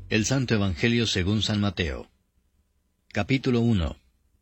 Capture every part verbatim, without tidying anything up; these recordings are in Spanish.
El Santo Evangelio según San Mateo. Capítulo uno.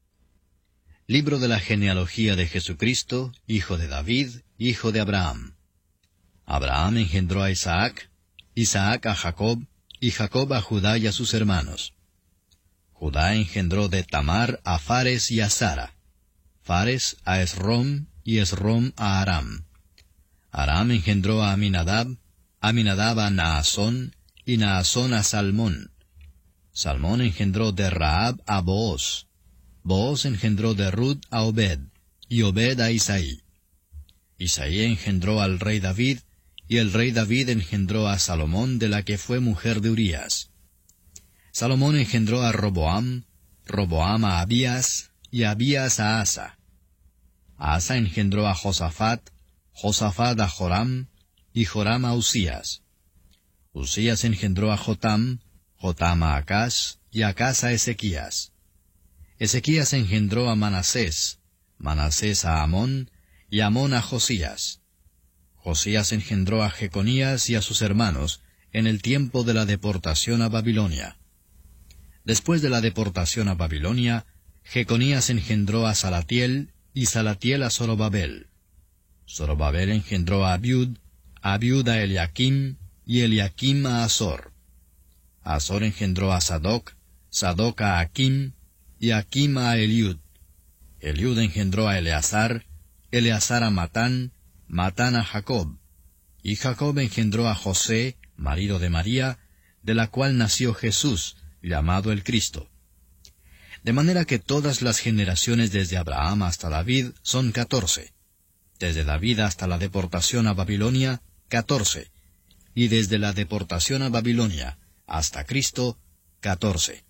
Libro de la genealogía de Jesucristo, hijo de David, hijo de Abraham. Abraham engendró a Isaac, Isaac a Jacob, y Jacob a Judá y a sus hermanos. Judá engendró de Tamar a Fares y a Zara, Fares a Esrom, y Esrom a Aram. Aram engendró a Aminadab, Aminadab a Naasón, y Naasón a Salmón. Salmón engendró de Rahab a Booz. Booz engendró de Rut a Obed, y Obed a Isaí. Isaí engendró al rey David, y el rey David engendró a Salomón, de la que fue mujer de Urías. Salomón engendró a Roboam, Roboam a Abías, y Abías a Asa. Asa engendró a Josafat, Josafat a Joram, y Joram a Usías. Usías engendró a Jotam, Jotam a Acaz, y Acaz a Ezequías. Ezequías engendró a Manasés, Manasés a Amón, y Amón a Josías. Josías engendró a Jeconías y a sus hermanos en el tiempo de la deportación a Babilonia. Después de la deportación a Babilonia, Jeconías engendró a Salatiel, y Salatiel a Zorobabel. Zorobabel engendró a Abiud, Abiud a Eliakim, y Eliakim a Azor. Azor engendró a Sadoc, Sadoc a Akim, y Akim a Eliud. Eliud engendró a Eleazar, Eleazar a Matán, Matán a Jacob. Y Jacob engendró a José, marido de María, de la cual nació Jesús, llamado el Cristo. De manera que todas las generaciones desde Abraham hasta David son catorce. Desde David hasta la deportación a Babilonia, catorce. Y desde la deportación a Babilonia hasta Cristo, catorce.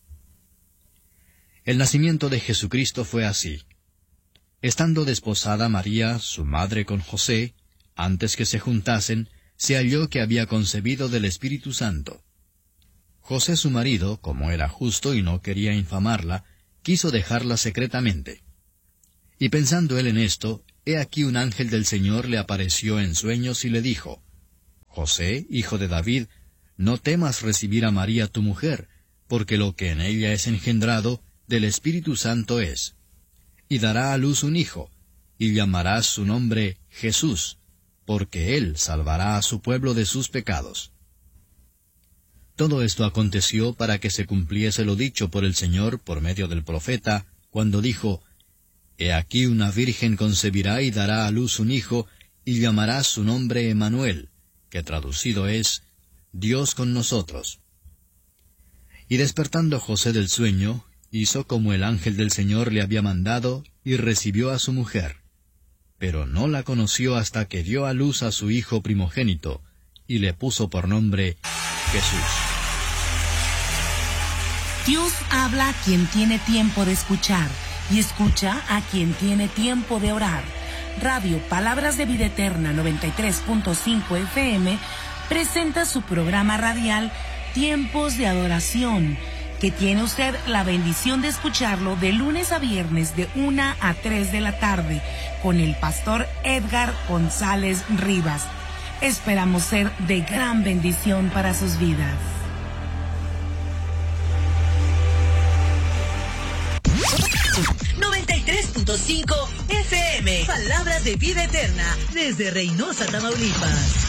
El nacimiento de Jesucristo fue así. Estando desposada María, su madre, con José, antes que se juntasen, se halló que había concebido del Espíritu Santo. José su marido, como era justo y no quería infamarla, quiso dejarla secretamente. Y pensando él en esto, he aquí un ángel del Señor le apareció en sueños y le dijo: José, hijo de David, no temas recibir a María tu mujer, porque lo que en ella es engendrado del Espíritu Santo es. Y dará a luz un hijo, y llamarás su nombre Jesús, porque él salvará a su pueblo de sus pecados. Todo esto aconteció para que se cumpliese lo dicho por el Señor por medio del profeta, cuando dijo: He aquí una virgen concebirá y dará a luz un hijo, y llamará su nombre Emmanuel, que traducido es, Dios con nosotros. Y despertando José del sueño, hizo como el ángel del Señor le había mandado, y recibió a su mujer. Pero no la conoció hasta que dio a luz a su hijo primogénito, y le puso por nombre Jesús. Dios habla a quien tiene tiempo de escuchar, y escucha a quien tiene tiempo de orar. Radio Palabras de Vida Eterna noventa y tres punto cinco F M presenta su programa radial Tiempos de Adoración, que tiene usted la bendición de escucharlo de lunes a viernes de una a tres de la tarde con el pastor Edgar González Rivas. Esperamos ser de gran bendición para sus vidas. noventa y tres punto cinco F M, Palabras de Vida Eterna, desde Reynosa, Tamaulipas.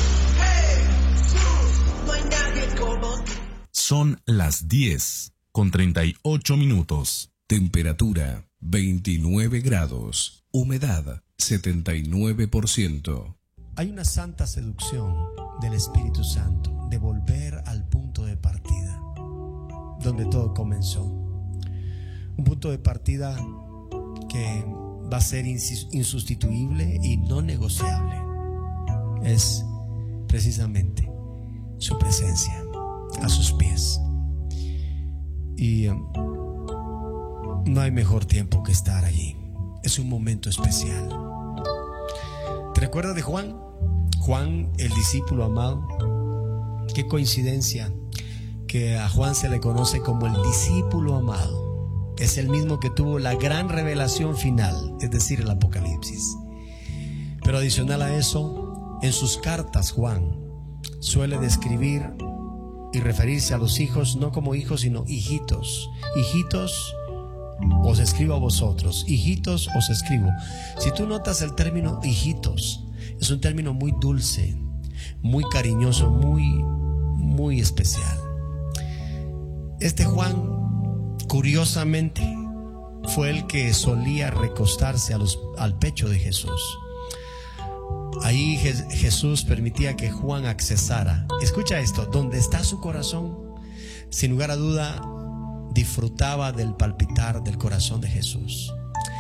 Son las diez con treinta y ocho minutos. Temperatura veintinueve grados. Humedad setenta y nueve por ciento. Hay una santa seducción del Espíritu Santo de volver al punto de partida, donde todo comenzó. Un punto de partida que va a ser insustituible y no negociable. Es precisamente su presencia a sus pies. Y um, no hay mejor tiempo que estar allí. Es un momento especial. ¿Te recuerdas de Juan? Juan, el discípulo amado. Qué coincidencia que a Juan se le conoce como el discípulo amado. Es el mismo que tuvo la gran revelación final, es decir, el Apocalipsis. Pero adicional a eso, en sus cartas Juan suele describir y referirse a los hijos no como hijos, sino hijitos. Hijitos, os escribo a vosotros. Hijitos, os escribo. Si tú notas el término hijitos, es un término muy dulce, muy cariñoso, muy, muy especial. Este Juan, curiosamente, fue el que solía recostarse a los, al pecho de Jesús. Ahí Je- Jesús permitía que Juan accesara. Escucha esto: donde está su corazón, sin lugar a duda, disfrutaba del palpitar del corazón de Jesús.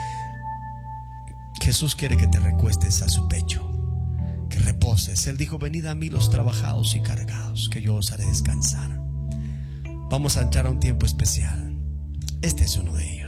Jesús quiere que te recuestes a su pecho, que reposes. Él dijo: venid a mí los trabajados y cargados, que yo os haré descansar. Vamos a entrar a un tiempo especial. Este es uno de ellos.